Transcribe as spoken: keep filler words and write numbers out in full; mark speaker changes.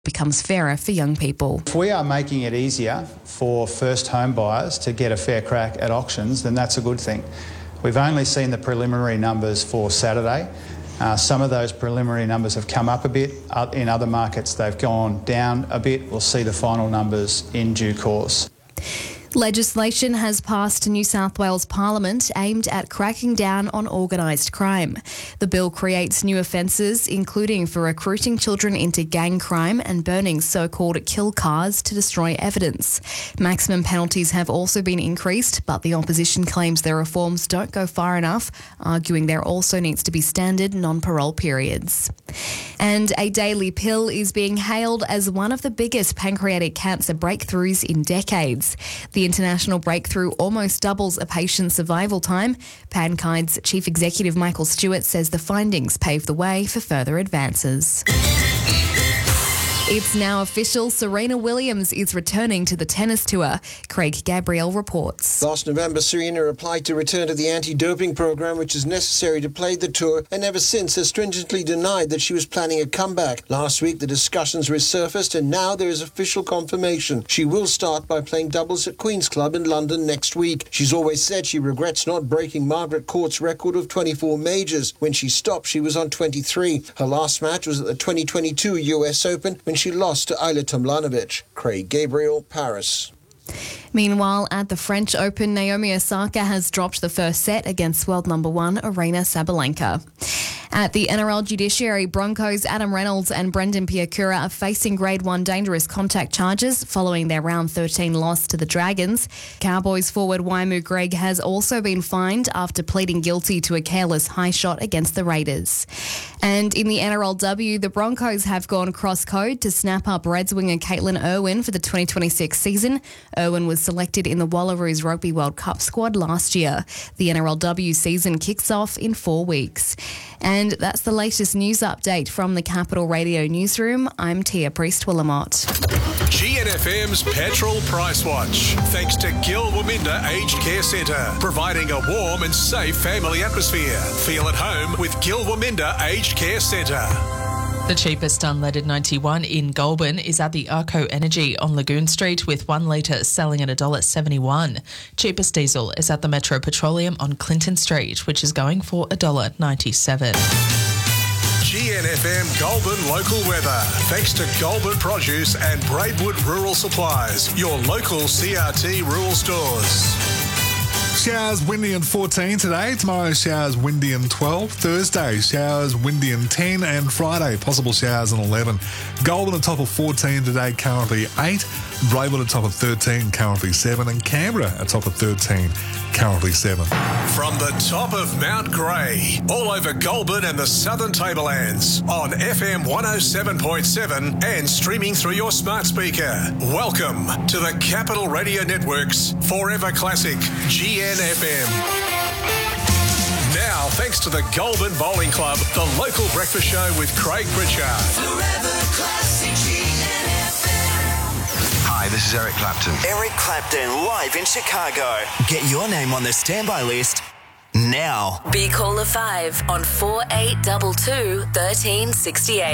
Speaker 1: becomes fairer for young people.
Speaker 2: If we are making it easier for first home buyers to get a fair crack at auctions, then that's a good thing. We've only seen the preliminary numbers for Saturday. Uh, some of those preliminary numbers have come up a bit. In other markets, they've gone down a bit. We'll see the final numbers in due course.
Speaker 1: Legislation has passed New South Wales Parliament aimed at cracking down on organised crime. The bill creates new offences, including for recruiting children into gang crime and burning so-called kill cars to destroy evidence. Maximum penalties have also been increased, but the opposition claims their reforms don't go far enough, arguing there also needs to be standard non-parole periods. And a daily pill is being hailed as one of the biggest pancreatic cancer breakthroughs in decades. The international breakthrough almost doubles a patient's survival time. Pankine's Chief Executive Michael Stewart says the findings pave the way for further advances. It's now official, Serena Williams is returning to the tennis tour. Craig Gabriel reports.
Speaker 3: Last November, Serena applied to return to the anti-doping program, which is necessary to play the tour, and ever since has stringently denied that she was planning a comeback. Last week, the discussions resurfaced, and now there is official confirmation. She will start by playing doubles at Queen's Club in London next week. She's always said she regrets not breaking Margaret Court's record of twenty-four majors. When she stopped, she was on twenty-three. Her last match was at the twenty twenty-two U S Open, when she lost to Ayla Tomljanovic. Craig Gabriel, Paris.
Speaker 1: Meanwhile, at the French Open, Naomi Osaka has dropped the first set against world number one, Aryna Sabalenka. At the N R L Judiciary, Broncos' Adam Reynolds and Brendan Piakura are facing Grade one dangerous contact charges following their Round thirteen loss to the Dragons. Cowboys forward Waimu Greg has also been fined after pleading guilty to a careless high shot against the Raiders. And in the N R L W, the Broncos have gone cross-code to snap up Reds winger Caitlin Irwin for the twenty twenty-six season. Irwin was selected in the Wallaroos Rugby World Cup squad last year. The N R L W season kicks off in four weeks. And that's the latest news update from the Capital Radio newsroom. I'm Tia Priest-Willamot.
Speaker 4: G N F M's Petrol Price Watch. Thanks to Gil Waminda Aged Care Centre, providing a warm and safe family atmosphere. Feel at home with Gil Waminda Aged Care Centre.
Speaker 5: The cheapest unleaded ninety-one in Goulburn is at the Arco Energy on Lagoon Street, with one litre selling at one dollar seventy-one. Cheapest diesel is at the Metro Petroleum on Clinton Street, which is going for one dollar ninety-seven.
Speaker 4: G N F M Goulburn local weather. Thanks to Goulburn Produce and Braidwood Rural Supplies, your local C R T rural stores.
Speaker 6: Showers, windy and fourteen today. Tomorrow, showers, windy and twelve. Thursday, showers, windy and ten. And Friday, possible showers and eleven. Goulburn at top of fourteen today, currently eight. Braidwood at top of thirteen, currently seven. And Canberra at top of thirteen, currently seven.
Speaker 4: From the top of Mount Grey, all over Goulburn and the Southern Tablelands, on F M one oh seven point seven and streaming through your smart speaker. Welcome to the Capital Radio Network's Forever Classic G N F M. Now, thanks to the Goulburn Bowling Club, the local breakfast show with Craig Pritchard.
Speaker 7: Forever Classic G N F M.
Speaker 8: Hi, this is Eric Clapton.
Speaker 9: Eric Clapton, live in Chicago. Get your name on the standby list now.
Speaker 10: Be caller five on four eight two two, one three six eight.